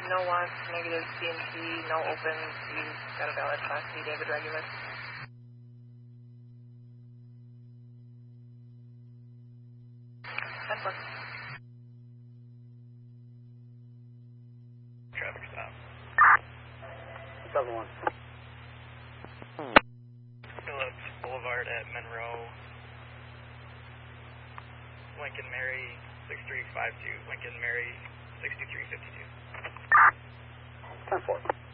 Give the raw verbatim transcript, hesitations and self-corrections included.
No wants, negative C N C, no opens, you've got a valid Class C David Regulus. ten four. Traffic stop. seven one. Phillips Boulevard at Monroe. Lincoln Mary six three five two. Lincoln Mary sixty-three fifty-two. ten four.